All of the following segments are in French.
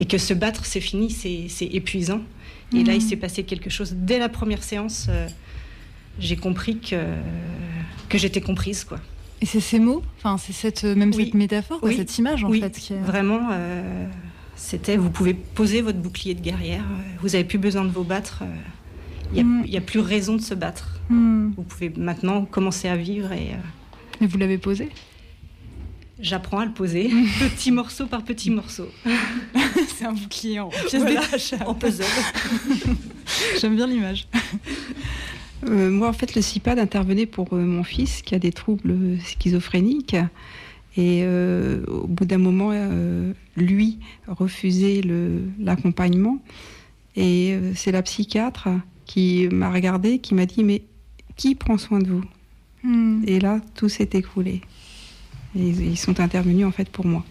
que se battre, c'est fini, c'est épuisant. Et là, il s'est passé quelque chose. Dès la première séance, j'ai compris que j'étais comprise, quoi. Et c'est ces mots, c'est cette métaphore, quoi, cette image en fait. Qui est... Vraiment, c'était, vous pouvez poser votre bouclier de guerrière, vous n'avez plus besoin de vous battre, il n'y a plus raison de se battre. Vous pouvez maintenant commencer à vivre et vous l'avez posé ? J'apprends à le poser, petit morceau par petit morceau. C'est un bouclier en pièces détachables. En puzzle. J'aime bien l'image. Moi, en fait, le CIPAD intervenait pour mon fils qui a des troubles schizophréniques. Et au bout d'un moment, lui refusait l'accompagnement. Et c'est la psychiatre qui m'a regardée, qui m'a dit « Mais qui prend soin de vous ?» Et là, tout s'est écroulé. Et ils sont intervenus en fait pour moi.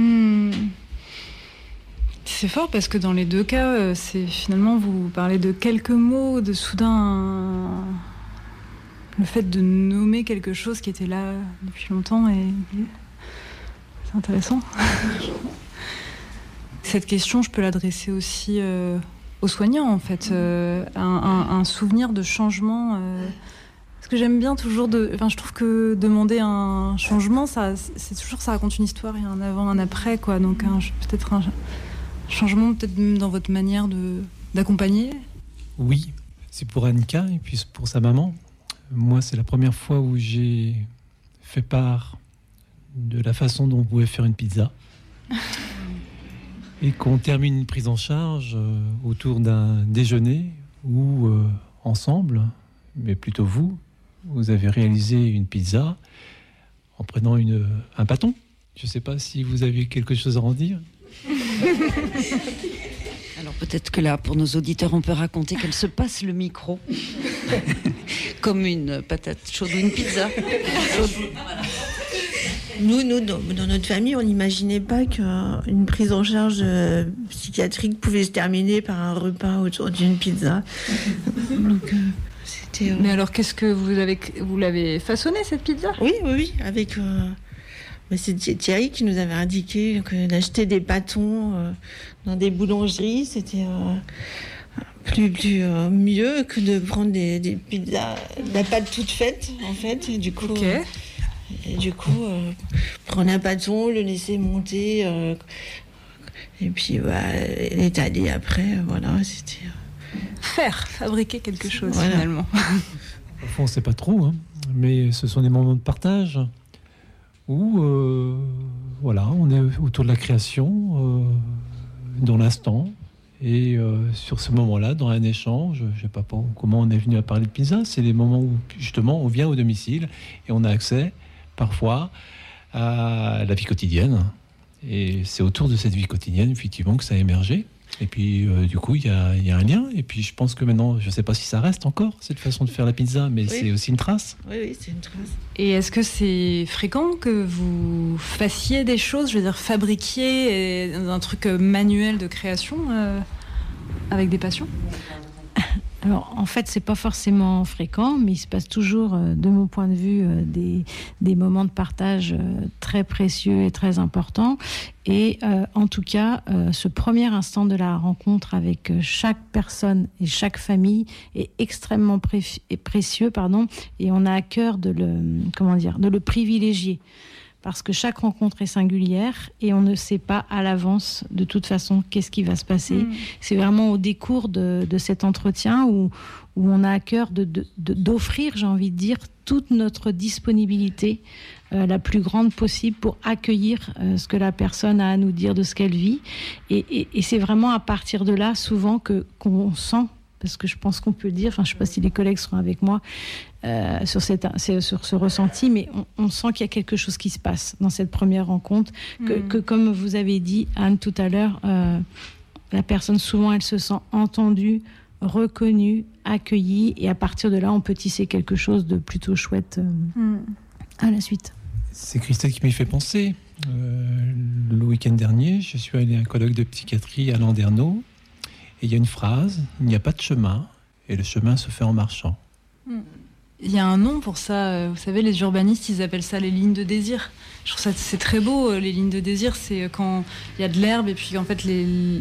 C'est fort parce que dans les deux cas, c'est finalement vous parlez de quelques mots, de soudain le fait de nommer quelque chose qui était là depuis longtemps et c'est intéressant. Cette question, je peux l'adresser aussi aux soignants en fait, un souvenir de changement. Parce que j'aime bien toujours je trouve que demander un changement, ça raconte une histoire, il y a un avant, un après, quoi. Donc peut-être un changement, peut-être même dans votre manière d'accompagner. Oui, c'est pour Annika et puis pour sa maman. Moi, c'est la première fois où j'ai fait part de la façon dont on pouvait faire une pizza. Et qu'on termine une prise en charge autour d'un déjeuner où, ensemble, mais plutôt vous avez réalisé une pizza en prenant un bâton. Je ne sais pas si vous avez quelque chose à en dire. Alors peut-être que là, pour nos auditeurs, on peut raconter qu'elle se passe le micro comme une patate chaude ou une pizza. Nous, dans notre famille, on n'imaginait pas qu'une prise en charge psychiatrique pouvait se terminer par un repas autour d'une pizza. Donc, Mais alors, qu'est-ce que vous l'avez façonnée, cette pizza ? Oui, avec... c'est Thierry qui nous avait indiqué que d'acheter des bâtons dans des boulangeries, c'était mieux que de prendre des pizzas, la pâte toute faite, en fait. Et du coup, prendre un bâton, le laisser monter, et puis l'étaler après, voilà, c'était... fabriquer quelque chose, finalement. Au fond, on ne sait pas trop, mais ce sont des moments de partage où on est autour de la création, dans l'instant, et sur ce moment-là, dans un échange, je ne sais pas comment on est venu à parler de pizza, c'est des moments où, justement, on vient au domicile et on a accès, parfois, à la vie quotidienne. Et c'est autour de cette vie quotidienne, effectivement, que ça a émergé. Et puis, du coup, il y a un lien. Et puis, je pense que maintenant, je ne sais pas si ça reste encore, cette façon de faire la pizza, mais c'est aussi une trace. Oui, c'est une trace. Et est-ce que c'est fréquent que vous fassiez des choses, je veux dire, fabriquiez un truc manuel de création avec des passions ? Alors, en fait, c'est pas forcément fréquent, mais il se passe toujours, de mon point de vue, des moments de partage très précieux et très importants. Et en tout cas, ce premier instant de la rencontre avec chaque personne et chaque famille est extrêmement précieux, et on a à cœur de le privilégier. Parce que chaque rencontre est singulière et on ne sait pas à l'avance, de toute façon, qu'est-ce qui va se passer. C'est vraiment au décours de cet entretien où on a à cœur d'offrir, j'ai envie de dire, toute notre disponibilité la plus grande possible pour accueillir ce que la personne a à nous dire de ce qu'elle vit. Et c'est vraiment à partir de là, souvent, qu'on sent, parce que je pense qu'on peut le dire, je ne sais pas si les collègues seront avec moi sur ce ressenti, mais on sent qu'il y a quelque chose qui se passe dans cette première rencontre, que comme vous avez dit, Anne, tout à l'heure, la personne, souvent, elle se sent entendue, reconnue, accueillie, et à partir de là, on peut tisser quelque chose de plutôt chouette à la suite. C'est Christelle qui m'y fait penser. Le week-end dernier, je suis allé à un colloque de psychiatrie à Landerneau, et il y a une phrase: il n'y a pas de chemin, et le chemin se fait en marchant. Il y a un nom pour ça, vous savez, les urbanistes, ils appellent ça les lignes de désir. Je trouve ça, c'est très beau, les lignes de désir, c'est quand il y a de l'herbe et puis en fait